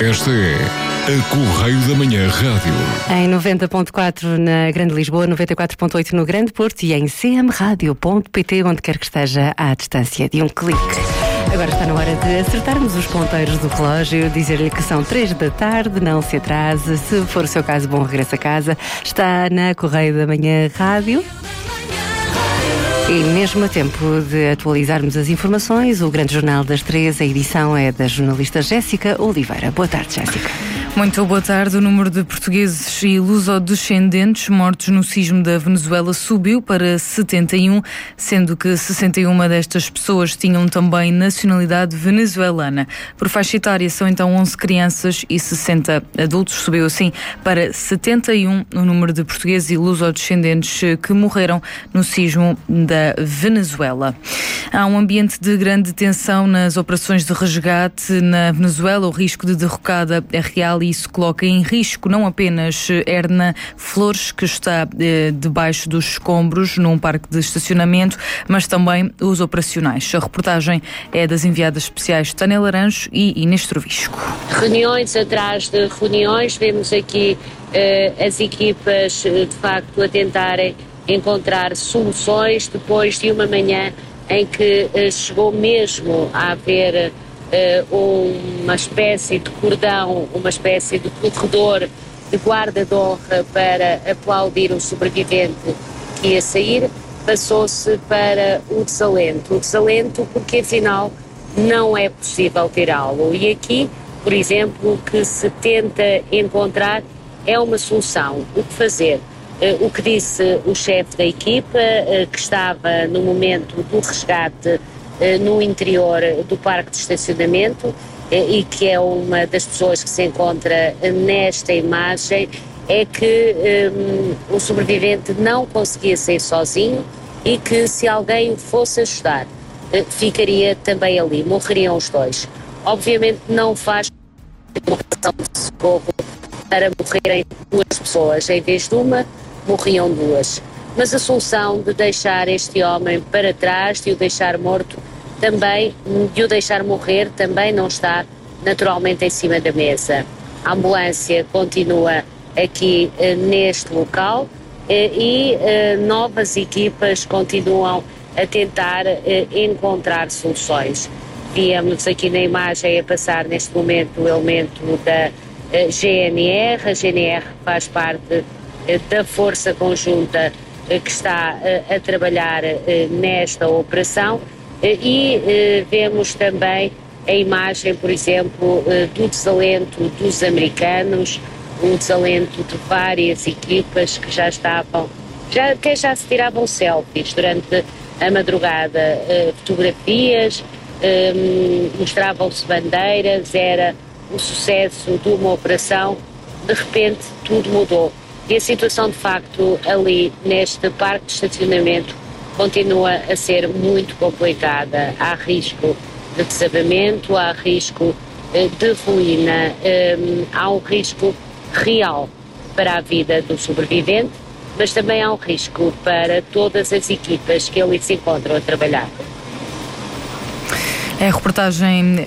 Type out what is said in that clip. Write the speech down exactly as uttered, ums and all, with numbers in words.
Esta é a Correio da Manhã Rádio. Em noventa ponto quatro na Grande Lisboa, noventa e quatro ponto oito no Grande Porto e em c m radio ponto p t, onde quer que esteja à distância de um clique. Agora está na hora de acertarmos os ponteiros do relógio, dizer-lhe que são três da tarde, não se atrase. Se for o seu caso, bom regresso a casa. Está na Correio da Manhã Rádio. E mesmo a tempo de atualizarmos as informações, o Grande Jornal das Três, a edição é da jornalista Jéssica Oliveira. Boa tarde, Jéssica. Muito boa tarde. O número de portugueses e lusodescendentes mortos no sismo da Venezuela subiu para setenta e um, sendo que sessenta e uma destas pessoas tinham também nacionalidade venezuelana. Por faixa etária são então onze crianças e sessenta adultos. Subiu assim para setenta e um o número de portugueses e lusodescendentes que morreram no sismo da Venezuela. Há um ambiente de grande tensão nas operações de resgate na Venezuela. O risco de derrocada é real e isso coloca em risco não apenas Erna Flores, que está eh, debaixo dos escombros num parque de estacionamento, mas também os operacionais. A reportagem é das enviadas especiais Tânia Laranjo e Inês Trovisco. Reuniões atrás de reuniões, vemos aqui eh, as equipas de facto a tentarem encontrar soluções depois de uma manhã em que eh, chegou mesmo a haver Uh, uma espécie de cordão, uma espécie de corredor de guarda de honra para aplaudir o sobrevivente que ia sair, passou-se para o desalento. O desalento porque afinal não é possível tirá-lo. E aqui, por exemplo, o que se tenta encontrar é uma solução. O que fazer? Uh, o que disse o chefe da equipa, uh, que estava no momento do resgate no interior do parque de estacionamento e que é uma das pessoas que se encontra nesta imagem, é que um, o sobrevivente não conseguia sair sozinho e que se alguém o fosse ajudar, ficaria também ali, morreriam os dois. Obviamente não faz uma operação de socorro para morrerem duas pessoas, em vez de uma, morriam duas. Mas a solução de deixar este homem para trás, de o deixar morto, também, de o deixar morrer, também não está naturalmente em cima da mesa. A ambulância continua aqui eh, neste local eh, e eh, novas equipas continuam a tentar eh, encontrar soluções. Víamos aqui na imagem a passar neste momento o elemento da eh, G N R. A G N R faz parte eh, da força conjunta que está uh, a trabalhar uh, nesta operação uh, e uh, vemos também a imagem, por exemplo, uh, do desalento dos americanos, um desalento de várias equipas que já estavam, já, até já se tiravam selfies durante a madrugada, uh, fotografias, um, mostravam-se bandeiras, era o sucesso de uma operação. De repente tudo mudou. E a situação, de facto, ali neste parque de estacionamento continua a ser muito complicada. Há risco de desabamento, há risco de ruína, um, há um risco real para a vida do sobrevivente, mas também há um risco para todas as equipas que ali se encontram a trabalhar. É a reportagem